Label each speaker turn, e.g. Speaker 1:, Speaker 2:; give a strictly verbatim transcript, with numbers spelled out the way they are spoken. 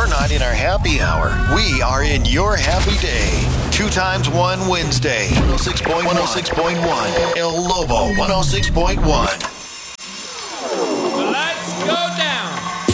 Speaker 1: We're not in our happy hour. We are in your happy day. Two times one Wednesday. one oh six point one. El Lobo one oh six point one.